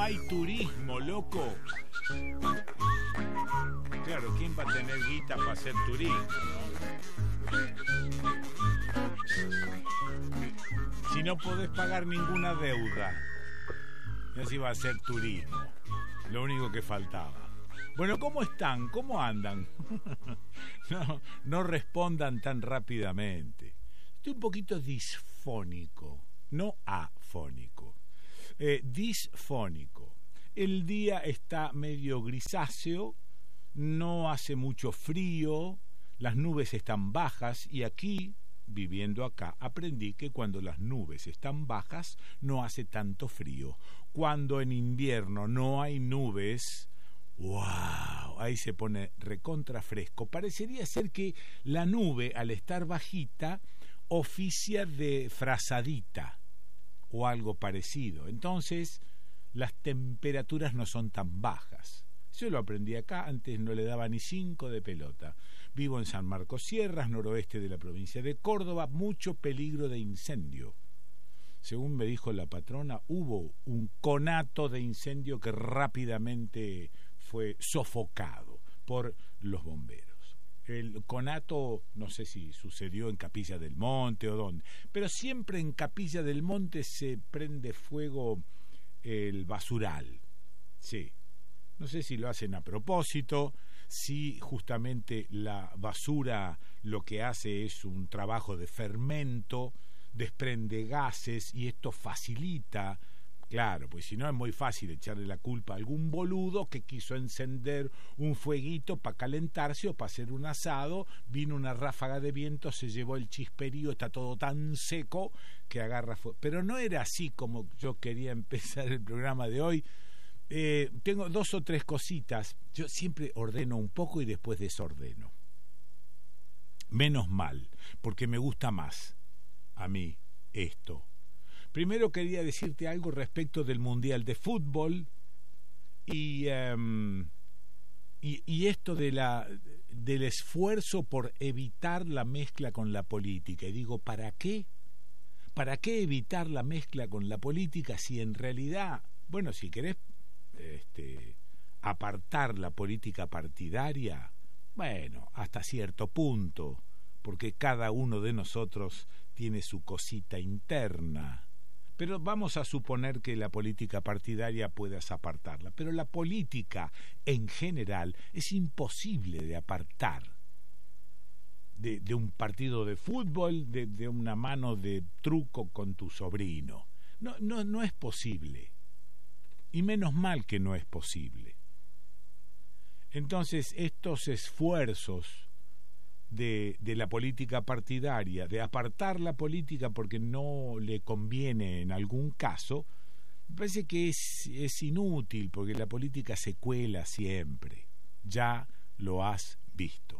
hay turismo, loco. Claro, ¿quién va a tener guita para hacer turismo? Si no podés pagar ninguna deuda, y así va a ser turismo. Lo único que faltaba. Bueno, ¿cómo están? ¿Cómo andan? No respondan tan rápidamente. Estoy un poquito disfónico, no afónico. Disfónico. El día está medio grisáceo, no hace mucho frío, las nubes están bajas y aquí, viviendo acá, aprendí que cuando las nubes están bajas no hace tanto frío. Cuando en invierno no hay nubes, ¡wow! Ahí se pone recontra fresco. Parecería ser que la nube, al estar bajita, oficia de frazadita o algo parecido. Entonces, las temperaturas no son tan bajas. Yo lo aprendí acá, antes no le daba ni 5 de pelota. Vivo en San Marcos Sierras, noroeste de la provincia de Córdoba, mucho peligro de incendio. Según me dijo la patrona, hubo un conato de incendio que rápidamente fue sofocado por los bomberos. El conato, no sé si sucedió en Capilla del Monte o dónde, pero siempre en Capilla del Monte se prende fuego el basural. Sí. No sé si lo hacen a propósito, si justamente la basura lo que hace es un trabajo de fermento, desprende gases y esto facilita, claro, pues si no es muy fácil echarle la culpa a algún boludo que quiso encender un fueguito para calentarse o para hacer un asado, vino una ráfaga de viento, se llevó el chisperío, está todo tan seco que agarra fuego. Pero no era así como yo quería empezar el programa de hoy. Tengo 2 o 3 cositas. Yo siempre ordeno un poco y después desordeno. Menos mal, porque me gusta más a mí esto. Primero quería decirte algo respecto del Mundial de Fútbol y esto del esfuerzo por evitar la mezcla con la política. Y digo, ¿para qué? ¿Para qué evitar la mezcla con la política si en realidad, bueno, si querés apartar la política partidaria, bueno, hasta cierto punto, porque cada uno de nosotros tiene su cosita interna, pero vamos a suponer que la política partidaria puedas apartarla, pero la política en general es imposible de apartar de un partido de fútbol, de una mano de truco con tu sobrino. No es posible. Y menos mal que no es posible. Entonces, estos esfuerzos de la política partidaria, de apartar la política porque no le conviene en algún caso, me parece que es inútil, porque la política se cuela siempre. Ya lo has visto.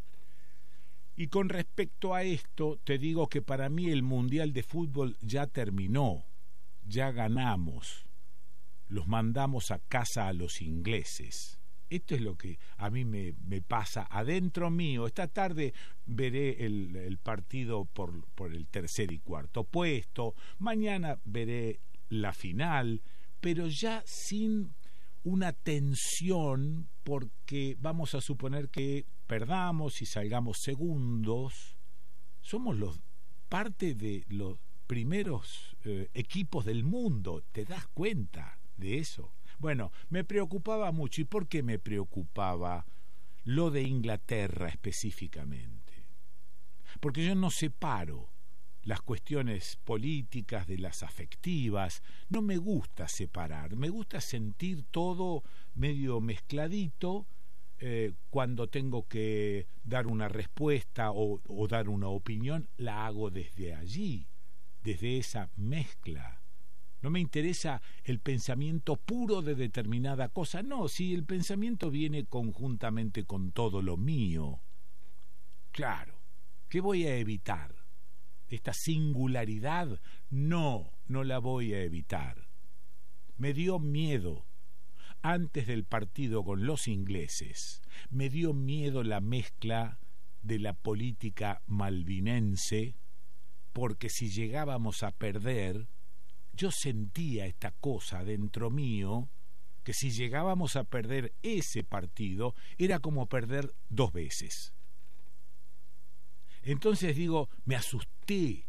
Y con respecto a esto, te digo que para mí el Mundial de Fútbol ya terminó, ya ganamos. Los mandamos a casa a los ingleses. Esto es lo que a mí me pasa adentro mío. Esta tarde veré el partido por el 3er y 4º puesto. Mañana veré la final, pero ya sin una tensión, porque vamos a suponer que perdamos y salgamos segundos. Somos parte de los primeros equipos del mundo. ¿Te das cuenta de eso? Bueno, me preocupaba mucho. ¿Y por qué me preocupaba lo de Inglaterra específicamente? Porque yo no separo las cuestiones políticas de las afectivas. No me gusta separar, me gusta sentir todo medio mezcladito. Cuando tengo que dar una respuesta o dar una opinión, la hago desde allí, desde esa mezcla. No me interesa el pensamiento puro de determinada cosa. No, si el pensamiento viene conjuntamente con todo lo mío. Claro, ¿qué voy a evitar? ¿Esta singularidad? No la voy a evitar. Me dio miedo antes del partido con los ingleses. Me dio miedo la mezcla de la política malvinense, porque si llegábamos a perder, yo sentía esta cosa dentro mío, que si llegábamos a perder ese partido, era como perder 2 veces. Entonces digo, me asusté,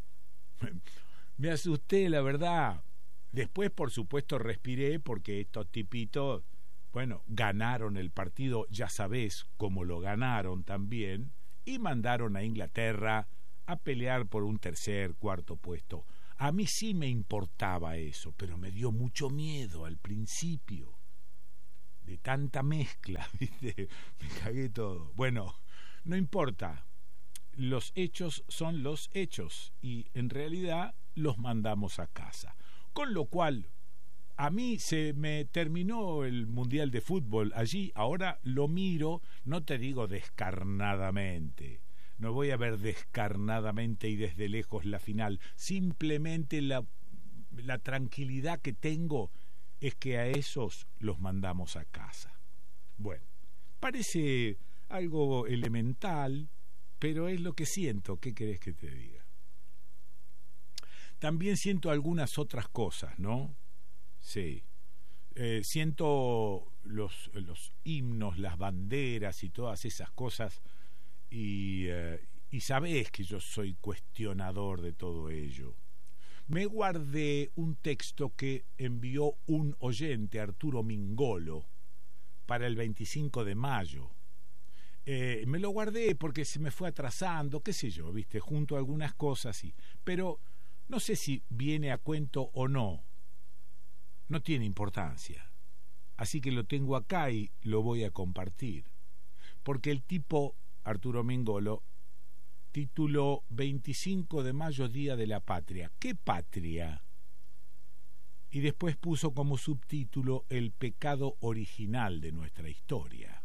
la verdad. Después, por supuesto, respiré porque estos tipitos, bueno, ganaron el partido, ya sabés cómo lo ganaron también, y mandaron a Inglaterra a pelear por un 3er, 4 puesto. A mí sí me importaba eso, pero me dio mucho miedo al principio, de tanta mezcla, ¿viste? Me cagué todo. Bueno, no importa, los hechos son los hechos, y en realidad los mandamos a casa. Con lo cual, a mí se me terminó el Mundial de Fútbol allí, ahora lo miro, no te digo descarnadamente, no voy a ver descarnadamente y desde lejos la final, simplemente la tranquilidad que tengo es que a esos los mandamos a casa. Bueno, parece algo elemental, pero es lo que siento, ¿qué querés que te diga? También siento algunas otras cosas, ¿no? Sí. Siento los himnos, las banderas y todas esas cosas, y sabés que yo soy cuestionador de todo ello. Me guardé un texto que envió un oyente, Arturo Mingolo, para el 25 de mayo. Me lo guardé porque se me fue atrasando, qué sé yo, viste, junto a algunas cosas, sí. Pero no sé si viene a cuento o no. No tiene importancia. Así que lo tengo acá y lo voy a compartir. Porque el tipo, Arturo Mingolo, tituló 25 de mayo, Día de la Patria. ¿Qué patria? Y después puso como subtítulo el pecado original de nuestra historia.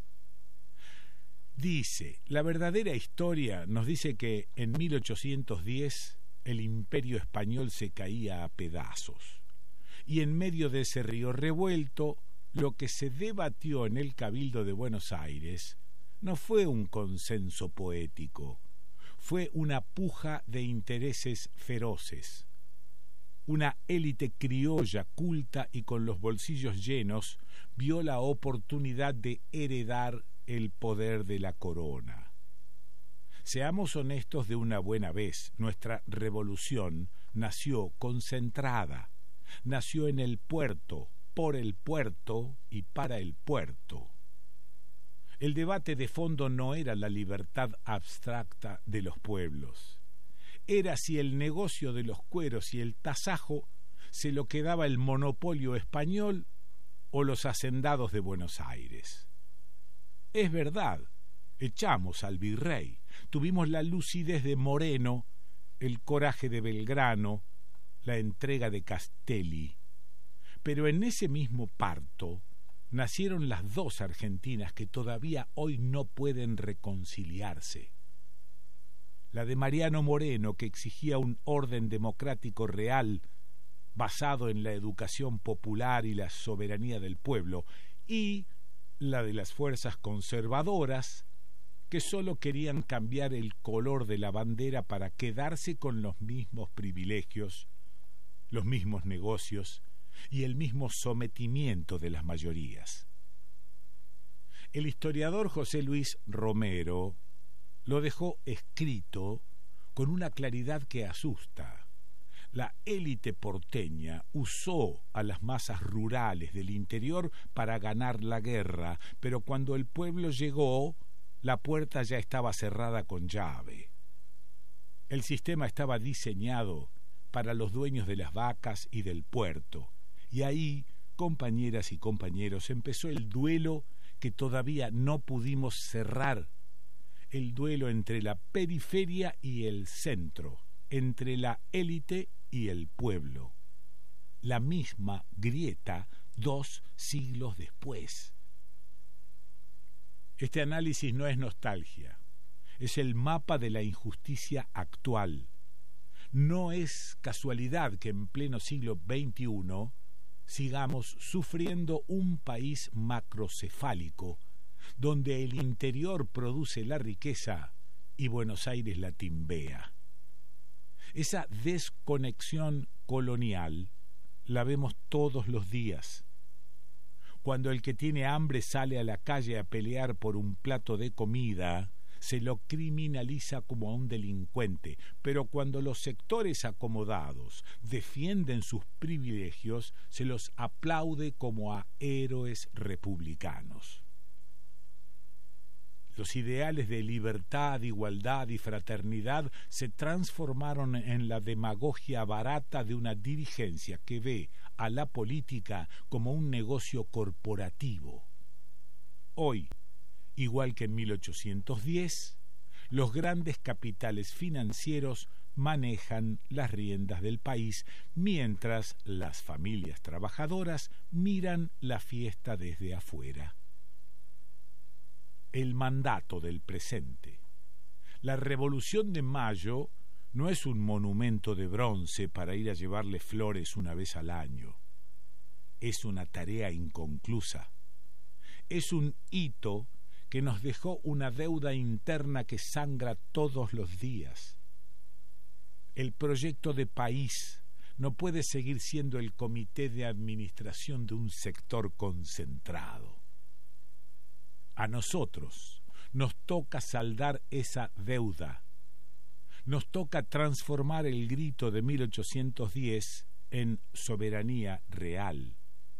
Dice, la verdadera historia nos dice que en 1810 el imperio español se caía a pedazos. Y en medio de ese río revuelto, lo que se debatió en el Cabildo de Buenos Aires no fue un consenso poético, fue una puja de intereses feroces. Una élite criolla, culta y con los bolsillos llenos, vio la oportunidad de heredar el poder de la corona. Seamos honestos de una buena vez, nuestra revolución nació concentrada, nació en el puerto, por el puerto y para el puerto. El debate de fondo no era la libertad abstracta de los pueblos, era si el negocio de los cueros y el tasajo se lo quedaba el monopolio español o los hacendados de Buenos Aires. Es verdad, echamos al virrey, tuvimos la lucidez de Moreno, el coraje de Belgrano, la entrega de Castelli. Pero en ese mismo parto nacieron las 2 Argentinas que todavía hoy no pueden reconciliarse. La de Mariano Moreno, que exigía un orden democrático real basado en la educación popular y la soberanía del pueblo, y la de las fuerzas conservadoras, que solo querían cambiar el color de la bandera para quedarse con los mismos privilegios, los mismos negocios y el mismo sometimiento de las mayorías. El historiador José Luis Romero lo dejó escrito con una claridad que asusta. La élite porteña usó a las masas rurales del interior para ganar la guerra, pero cuando el pueblo llegó, la puerta ya estaba cerrada con llave. El sistema estaba diseñado para los dueños de las vacas y del puerto, y ahí, compañeras y compañeros, empezó el duelo que todavía no pudimos cerrar, el duelo entre la periferia y el centro, entre la élite y el pueblo. La misma grieta 2 siglos después. Este análisis no es nostalgia, es el mapa de la injusticia actual. No es casualidad que en pleno siglo XXI sigamos sufriendo un país macrocefálico, donde el interior produce la riqueza y Buenos Aires la timbea. Esa desconexión colonial la vemos todos los días. Cuando el que tiene hambre sale a la calle a pelear por un plato de comida, se lo criminaliza como a un delincuente, pero cuando los sectores acomodados defienden sus privilegios, se los aplaude como a héroes republicanos. Los ideales de libertad, igualdad y fraternidad se transformaron en la demagogia barata de una dirigencia que ve a la política como un negocio corporativo. Hoy, igual que en 1810, los grandes capitales financieros manejan las riendas del país, mientras las familias trabajadoras miran la fiesta desde afuera. El mandato del presente. La Revolución de Mayo no es un monumento de bronce para ir a llevarle flores una vez al año. Es una tarea inconclusa. Es un hito que nos dejó una deuda interna que sangra todos los días. El proyecto de país no puede seguir siendo el comité de administración de un sector concentrado. A nosotros nos toca saldar esa deuda. Nos toca transformar el grito de 1810 en soberanía real.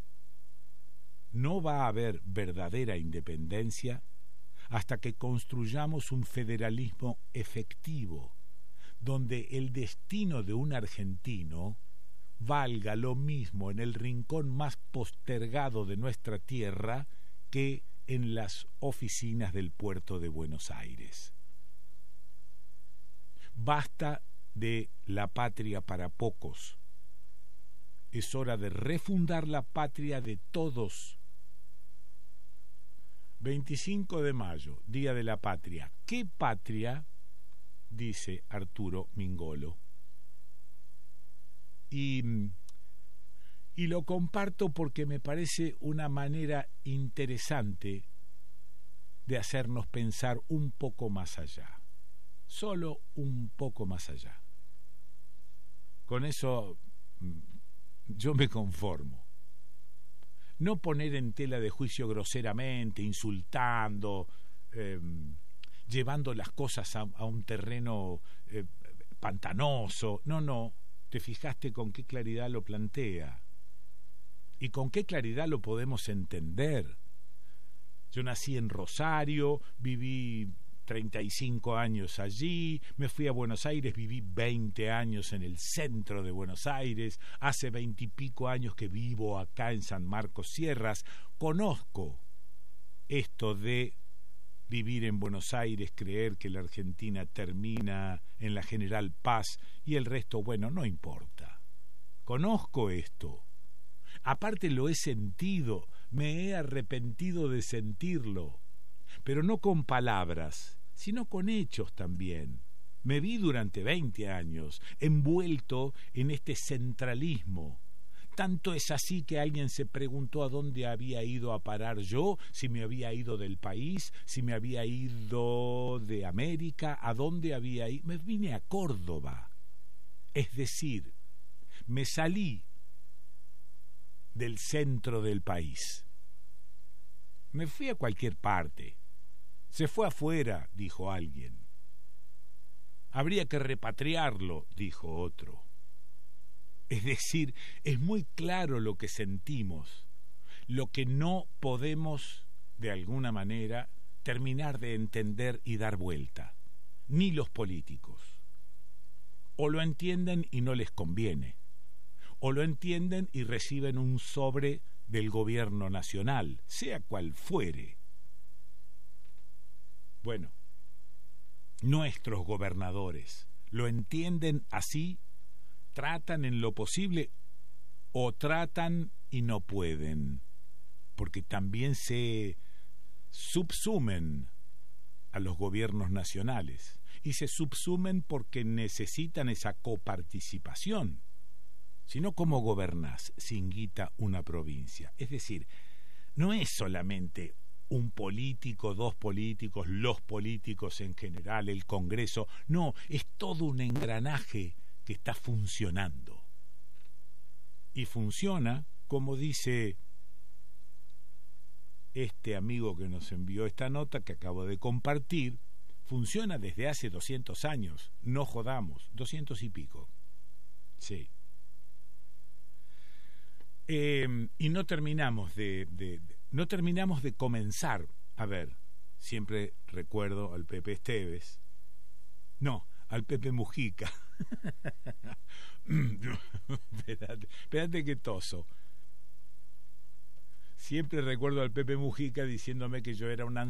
No va a haber verdadera independencia hasta que construyamos un federalismo efectivo, donde el destino de un argentino valga lo mismo en el rincón más postergado de nuestra tierra que en las oficinas del puerto de Buenos Aires. Basta de la patria para pocos. Es hora de refundar la patria de todos. 25 de mayo, Día de la Patria. ¿Qué patria? Dice Arturo Mingolo. Y lo comparto porque me parece una manera interesante de hacernos pensar un poco más allá. Solo un poco más allá. Con eso yo me conformo. No poner en tela de juicio groseramente, insultando, llevando las cosas a un terreno pantanoso. No, te fijaste con qué claridad lo plantea y con qué claridad lo podemos entender. Yo nací en Rosario, viví 35 años allí, me fui a Buenos Aires, viví 20 años en el centro de Buenos Aires, hace 20 y pico años que vivo acá en San Marcos Sierras. Conozco esto de vivir en Buenos Aires, creer que la Argentina termina en la General Paz y el resto, bueno, no importa. Conozco esto. Aparte lo he sentido, me he arrepentido de sentirlo, pero no con palabras, sino con hechos también. Me vi durante 20 años envuelto en este centralismo. Tanto es así que alguien se preguntó a dónde había ido a parar yo, si me había ido del país, si me había ido de América, a dónde había ido. Me vine a Córdoba. Es decir, me salí del centro del país. Me fui a cualquier parte. Se fue afuera, dijo alguien. Habría que repatriarlo, dijo otro. Es decir, es muy claro lo que sentimos, lo que no podemos, de alguna manera, terminar de entender y dar vuelta, ni los políticos. O lo entienden y no les conviene, o lo entienden y reciben un sobre del gobierno nacional, sea cual fuere. Bueno, nuestros gobernadores lo entienden así, tratan en lo posible o tratan y no pueden, porque también se subsumen a los gobiernos nacionales y se subsumen porque necesitan esa coparticipación. Si no, ¿cómo gobernás sin guita una provincia? Es decir, no es solamente un político, dos políticos, los políticos en general, el Congreso. No, es todo un engranaje que está funcionando. y funciona, como dice este amigo que nos envió esta nota que acabo de compartir, funciona desde hace 200 años, no jodamos, 200 y pico. Sí. Y no terminamos no terminamos de comenzar. A ver, siempre recuerdo al Pepe Esteves, no, al Pepe Mujica. Espérate que toso. Siempre recuerdo al Pepe Mujica diciéndome que yo era un